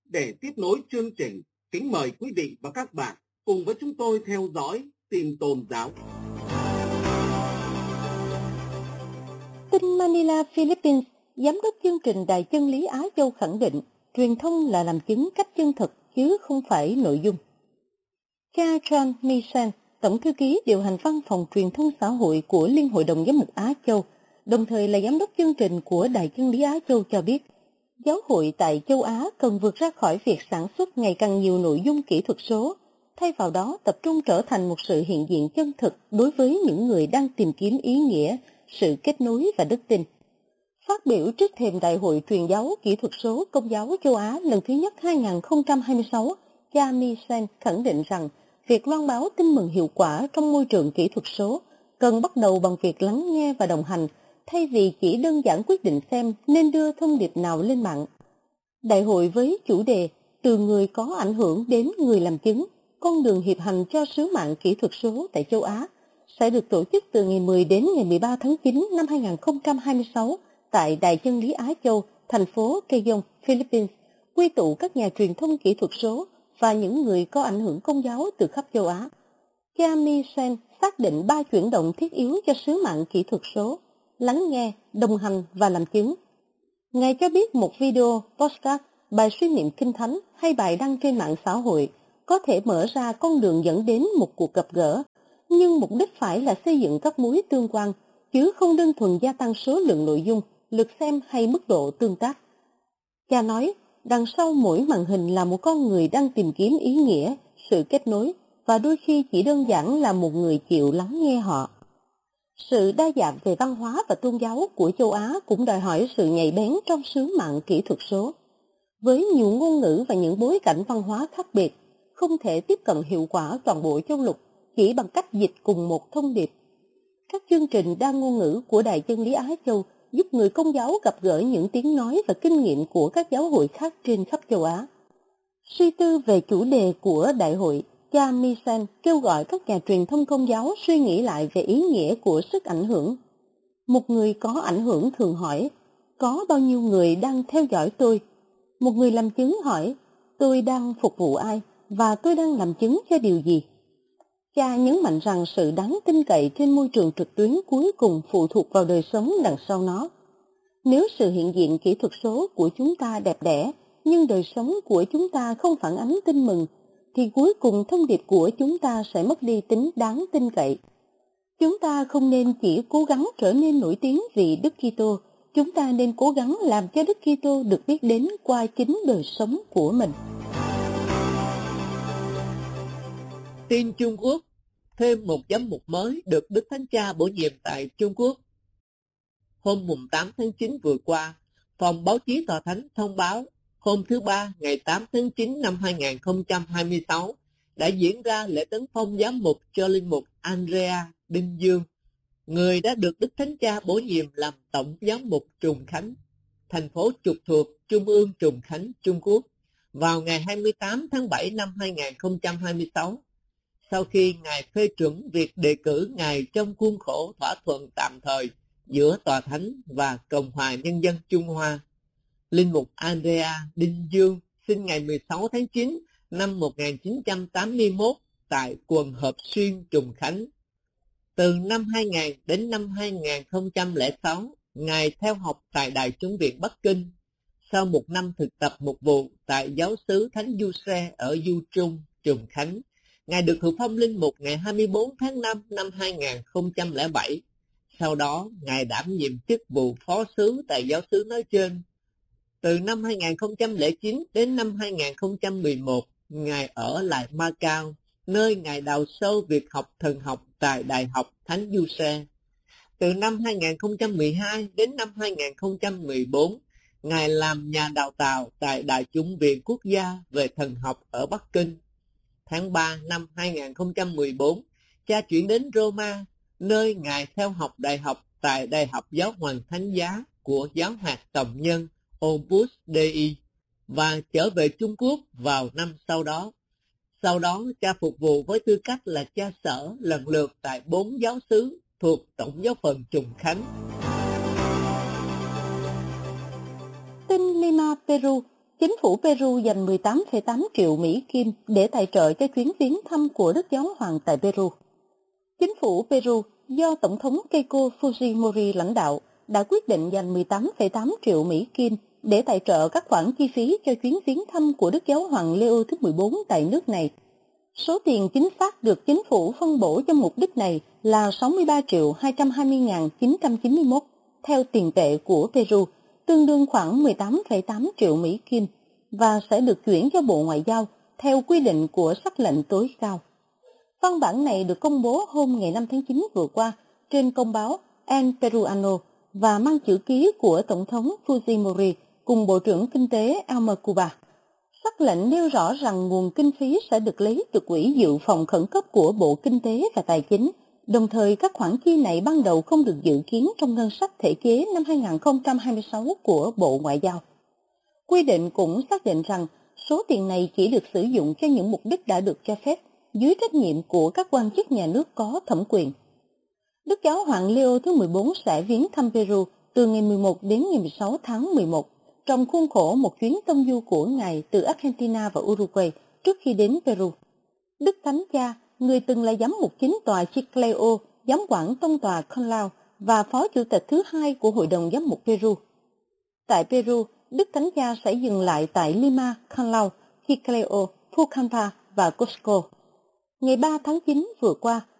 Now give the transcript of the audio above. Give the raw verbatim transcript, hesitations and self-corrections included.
Để tiếp nối chương trình, kính mời quý vị và các bạn cùng với chúng tôi theo dõi tin tôn giáo. Tin Manila, Philippines, Giám đốc chương trình Đài Chân lý Á Châu khẳng định truyền thông là làm chứng cách chân thực chứ không phải nội dung. Cha John Mason, Tổng thư ký điều hành văn phòng truyền thông xã hội của Liên hội đồng Giám mục Á Châu, đồng thời là giám đốc chương trình của Đài Chân lý Á Châu cho biết, giáo hội tại châu Á cần vượt ra khỏi việc sản xuất ngày càng nhiều nội dung kỹ thuật số, thay vào đó tập trung trở thành một sự hiện diện chân thực đối với những người đang tìm kiếm ý nghĩa, sự kết nối và đức tin. Phát biểu trước thềm Đại hội truyền giáo kỹ thuật số Công giáo châu Á lần thứ nhất hai không hai sáu, cha Mason khẳng định rằng việc loan báo tin mừng hiệu quả trong môi trường kỹ thuật số cần bắt đầu bằng việc lắng nghe và đồng hành, thay vì chỉ đơn giản quyết định xem nên đưa thông điệp nào lên mạng. Đại hội với chủ đề Từ người có ảnh hưởng đến người làm chứng, con đường hiệp hành cho sứ mạng kỹ thuật số tại châu Á sẽ được tổ chức từ ngày mười đến ngày mười ba tháng chín năm hai không hai sáu tại Đài Chân lý Á Châu, thành phố Quezon, Philippines, quy tụ các nhà truyền thông kỹ thuật số và những người có ảnh hưởng công giáo từ khắp châu Á. Cha Mason xác định ba chuyển động thiết yếu cho sứ mạng kỹ thuật số: lắng nghe, đồng hành và làm chứng. Ngài cho biết một video, podcast, bài suy niệm kinh thánh hay bài đăng trên mạng xã hội có thể mở ra con đường dẫn đến một cuộc gặp gỡ, nhưng mục đích phải là xây dựng các mối tương quan, chứ không đơn thuần gia tăng số lượng nội dung, lượt xem hay mức độ tương tác. Cha nói, đằng sau mỗi màn hình là một con người đang tìm kiếm ý nghĩa, sự kết nối, và đôi khi chỉ đơn giản là một người chịu lắng nghe họ. Sự đa dạng về văn hóa và tôn giáo của châu Á cũng đòi hỏi sự nhạy bén trong sứ mạng kỹ thuật số. Với nhiều ngôn ngữ và những bối cảnh văn hóa khác biệt, không thể tiếp cận hiệu quả toàn bộ châu lục chỉ bằng cách dịch cùng một thông điệp. Các chương trình đa ngôn ngữ của Đài Chân lý Á Châu giúp người công giáo gặp gỡ những tiếng nói và kinh nghiệm của các giáo hội khác trên khắp châu Á. Suy tư về chủ đề của đại hội, cha Mason kêu gọi các nhà truyền thông công giáo suy nghĩ lại về ý nghĩa của sức ảnh hưởng. Một người có ảnh hưởng thường hỏi, có bao nhiêu người đang theo dõi tôi? Một người làm chứng hỏi, tôi đang phục vụ ai và tôi đang làm chứng cho điều gì? Cha nhấn mạnh rằng sự đáng tin cậy trên môi trường trực tuyến cuối cùng phụ thuộc vào đời sống đằng sau nó. Nếu sự hiện diện kỹ thuật số của chúng ta đẹp đẽ, nhưng đời sống của chúng ta không phản ánh tin mừng, thì cuối cùng thông điệp của chúng ta sẽ mất đi tính đáng tin cậy. Chúng ta không nên chỉ cố gắng trở nên nổi tiếng vì Đức Kitô, chúng ta nên cố gắng làm cho Đức Kitô được biết đến qua chính đời sống của mình. Tin Trung Quốc, thêm một giám mục mới được Đức Thánh Cha bổ nhiệm tại Trung Quốc. Hôm tám tháng chín vừa qua, Phòng Báo chí Tòa Thánh thông báo hôm thứ Ba ngày tám tháng chín năm hai không hai sáu đã diễn ra lễ tấn phong giám mục cho linh mục Andrea Đinh Dương, người đã được Đức Thánh Cha bổ nhiệm làm Tổng giám mục Trùng Khánh, thành phố trực thuộc Trung ương Trùng Khánh, Trung Quốc, vào ngày hai mươi tám tháng bảy năm hai không hai sáu. Sau khi Ngài phê chuẩn việc đề cử Ngài trong khuôn khổ thỏa thuận tạm thời giữa Tòa Thánh và Cộng hòa Nhân dân Trung Hoa, linh mục Andrea Đinh Dương sinh ngày mười sáu tháng chín năm một nghìn chín trăm tám mươi mốt tại quận Hợp Xuyên, Trùng Khánh. Từ năm hai nghìn đến năm hai không không sáu, Ngài theo học tại Đại chánh viện Bắc Kinh. Sau một năm thực tập mục vụ tại giáo xứ Thánh Du Xe ở Du Trung, Trùng Khánh, Ngài được thụ phong linh mục ngày hai mươi bốn tháng năm năm hai nghìn không trăm lẻ bảy. Sau đó, Ngài đảm nhiệm chức vụ phó xứ tại giáo xứ nói trên. Từ năm hai nghìn không trăm lẻ chín đến năm hai nghìn không trăm mười một, Ngài ở lại Macau, nơi Ngài đào sâu việc học thần học tại Đại học Thánh Du Xe. Từ năm hai nghìn không trăm mười hai đến năm hai nghìn không trăm mười bốn, Ngài làm nhà đào tạo tại Đại chủng viện Quốc gia về thần học ở Bắc Kinh. Tháng ba năm hai nghìn không trăm mười bốn, cha chuyển đến Roma, nơi Ngài theo học đại học tại Đại học Giáo hoàng Thánh giá của Giáo hoàng Tổng nhân Opus Dei và trở về Trung Quốc vào năm sau đó. Sau đó, cha phục vụ với tư cách là cha sở lần lượt tại bốn giáo xứ thuộc Tổng giáo phận Trùng Khánh. Tin Lima, Peru, Chính phủ Peru dành mười tám phẩy tám triệu Mỹ Kim để tài trợ cho chuyến viếng thăm của Đức Giáo Hoàng tại Peru. Chính phủ Peru do Tổng thống Keiko Fujimori lãnh đạo đã quyết định dành mười tám phẩy tám triệu Mỹ Kim để tài trợ các khoản chi phí cho chuyến viếng thăm của Đức Giáo Hoàng Leo thứ mười bốn tại nước này. Số tiền chính xác được chính phủ phân bổ cho mục đích này là sáu mươi ba triệu hai trăm hai mươi nghìn chín trăm chín mươi mốt theo tiền tệ của Peru, tương đương khoảng mười tám phẩy tám triệu Mỹ Kim, và sẽ được chuyển cho Bộ Ngoại giao theo quy định của sắc lệnh tối cao. Văn bản này được công bố hôm ngày năm tháng chín vừa qua trên công báo El Peruano và mang chữ ký của Tổng thống Fujimori cùng Bộ trưởng Kinh tế Elmer Cuba. Sắc lệnh nêu rõ rằng nguồn kinh phí sẽ được lấy từ quỹ dự phòng khẩn cấp của Bộ Kinh tế và Tài chính, đồng thời các khoản chi này ban đầu không được dự kiến trong ngân sách thể chế năm hai nghìn không trăm hai mươi sáu của Bộ Ngoại giao. Quy định cũng xác định rằng số tiền này chỉ được sử dụng cho những mục đích đã được cho phép dưới trách nhiệm của các quan chức nhà nước có thẩm quyền. Đức Giáo hoàng Leo thứ mười bốn sẽ viếng thăm Peru từ ngày mười một đến ngày mười sáu tháng mười một trong khuôn khổ một chuyến tông du của Ngài từ Argentina và Uruguay trước khi đến Peru. Đức Thánh Cha, người từng là giám mục chính tòa Chiclayo, giám quản tông tòa Conlao và phó chủ tịch thứ hai của Hội đồng Giám mục Peru. Tại Peru, Đức Thánh Cha sẽ dừng lại tại Lima, Conlao, Chiclayo, Pucallpa và Cusco. Ngày ba tháng chín vừa qua,